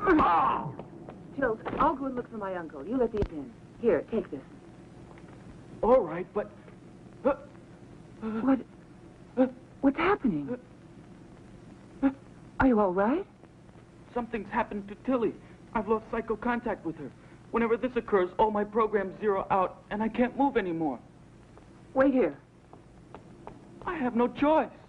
Oh! Jill, I'll go and look for my uncle. You let these in. Here, take this. All right, but... What's happening? Are you all right? Something's happened to Tilly. I've lost psycho contact with her. Whenever this occurs, all my programs zero out, and I can't move anymore. Wait here. I have no choice.